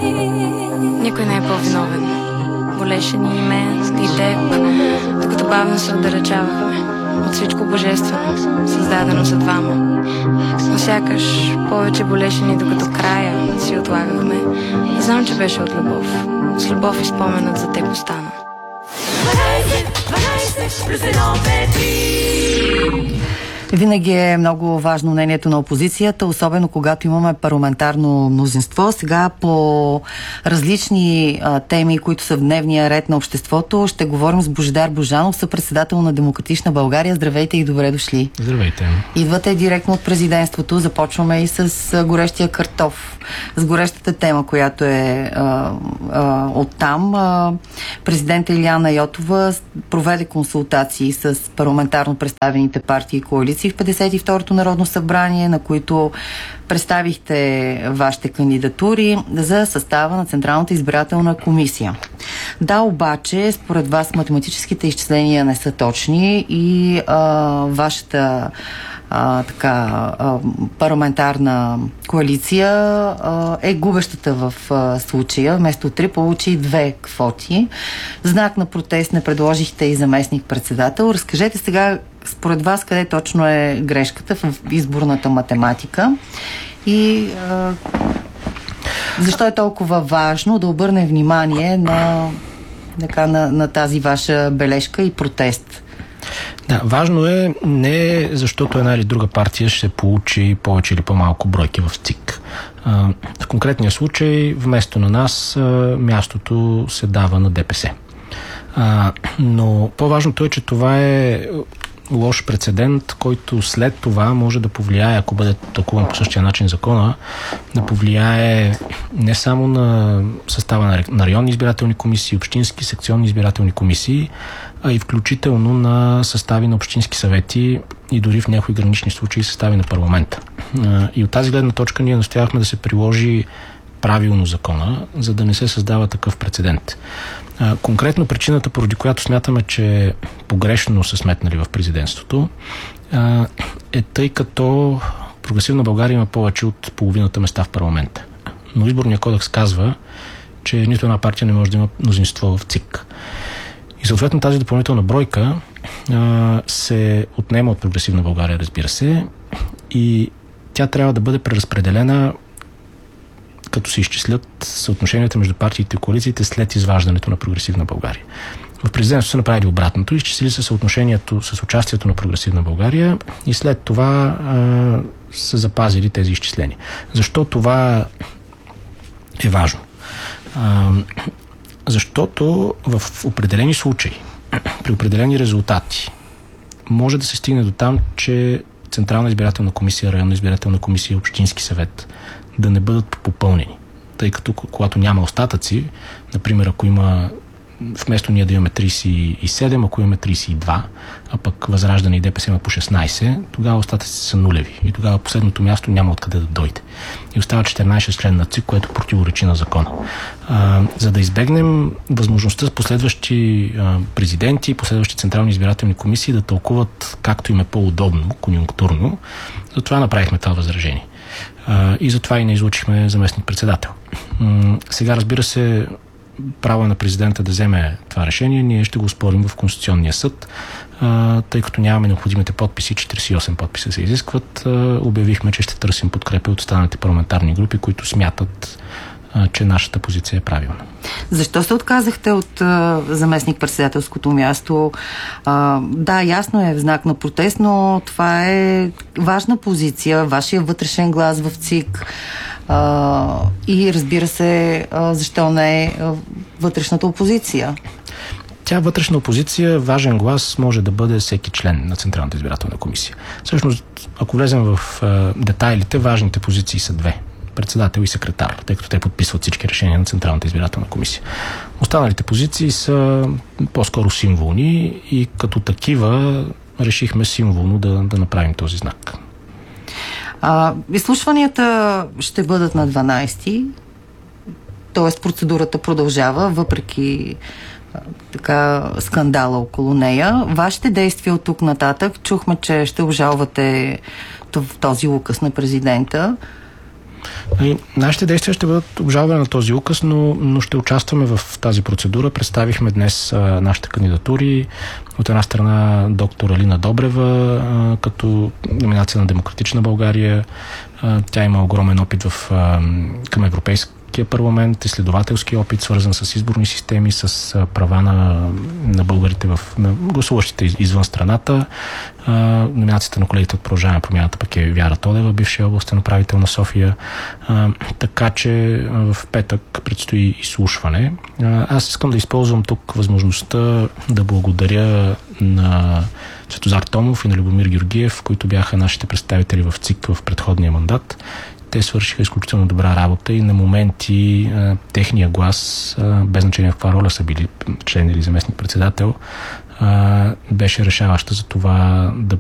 Никой не е по-виновен. Болеше ни и мен, и теб, докато бавно се отдалечавахме от всичко божествено, създадено за двама. Но сякаш повече болеше ни, докато края си отлагахме. Знам, че беше от любов. С любов и споменът за теб остана. 12 плюс 1, Винаги е много важно мнението на опозицията, особено когато имаме парламентарно мнозинство. Сега по различни теми, които са в дневния ред на обществото, ще говорим с Божидар Божанов, съпредседател на Демократична България. Здравейте и добре дошли. Здравейте. Идвате директно от президентството. Започваме и с горещия картоф, с горещата тема, която е оттам. Президента Илияна Йотова проведе консултации с парламентарно представените партии и коалиции в 52-то Народно събрание, на които представихте вашите кандидатури за състава на Централната избирателна комисия. Да, обаче, според вас математическите изчисления не са точни и вашата парламентарна коалиция е губещата в случая. Вместо 3 получи 2 квоти. Знак на протест не предложихте и заместник-председател. Разкажете сега, според вас, къде точно е грешката в изборната математика и защо е толкова важно да обърне внимание на тази ваша бележка и протест? Да, важно е не защото една или друга партия ще получи повече или по-малко бройки в ЦИК. В конкретния случай, вместо на нас, мястото се дава на ДПС. Но по-важното е, че това е лош прецедент, който след това може да повлияе, ако бъде тълкуван по същия начин закона, да повлияе не само на състава на районни избирателни комисии, общински, секционни избирателни комисии, а и включително на състави на общински съвети и дори в някои гранични случаи състави на парламента. И от тази гледна точка ние настоявахме да се приложи правилно закона, за да не се създава такъв прецедент. Конкретно причината, поради която смятаме, че погрешно са сметнали в президентството, е тъй като Прогресивна България има повече от половината места в парламента. Но изборният кодекс казва, че нито една партия не може да има мнозинство в ЦИК. И съответно тази допълнителна бройка се отнема от Прогресивна България, разбира се, и тя трябва да бъде преразпределена, като се изчислят съотношенията между партиите и коалициите след изваждането на Прогресивна България. В президентството са направили обратното, изчислили се съотношението с участието на Прогресивна България и след това са запазили тези изчисления. Защо това е важно? Защото в определени случаи, при определени резултати, може да се стигне до там, че Централна избирателна комисия, районна избирателна комисия, общински съвет да не бъдат попълнени. Тъй като когато няма остатъци, например, ако има вместо ние да имаме 37, ако имаме 32, а пък Възраждане и ДПС има по 16, тогава остатъците са нулеви. И тогава последното място няма откъде да дойде. И остава 14 член на ЦИК, което противоречи на закона. За да избегнем възможността с последващи президенти, последващи централни избирателни комисии да тълкуват както им е по-удобно, конюнктурно, затова направихме това възражение. И затова и не излучихме заместник-председател. Сега, разбира се, право на президента да вземе това решение, ние ще го спорим в Конституционния съд, тъй като нямаме необходимите подписи, 48 подписа се изискват. Обявихме, че ще търсим подкрепа от останалите парламентарни групи, които смятат, че нашата позиция е правилна. Защо се отказахте от заместник-председателското място? Да, ясно е в знак на протест, но това е важна позиция, вашия вътрешен глас в ЦИК. И разбира се, защо не е вътрешната опозиция? Тя вътрешна опозиция, важен глас може да бъде всеки член на Централната избирателна комисия. Всъщност, ако влезем в детайлите, важните позиции са две. Председател и секретар, тъй като те подписват всички решения на Централната избирателна комисия. Останалите позиции са по-скоро символни и като такива решихме символно да направим този знак. Изслушванията ще бъдат на 12-ти, т.е. процедурата продължава, въпреки скандала около нея. Вашите действия от тук нататък, чухме, че ще обжалвате този указ на президента. Нашите действия ще бъдат обжалване на този указ, но ще участваме в тази процедура. Представихме днес нашите кандидатури. От една страна доктор Алина Добрева като номинация на Демократична България. Тя има огромен опит към Европейския парламент, изследователски опит, свързан с изборни системи, с права на българите на гласуващите извън страната. Номинацията на колегите от Продължаваме промяната пък е Вяра Тодева, бившия областен управител на София. Така че в петък предстои изслушване. Аз искам да използвам тук възможността да благодаря на Цветозар Томов и на Любомир Георгиев, които бяха нашите представители в ЦИК в предходния мандат. Те свършиха изключително добра работа и на моменти техния глас, без значение в каква роля са били член или заместник-председател, беше решаваща за това да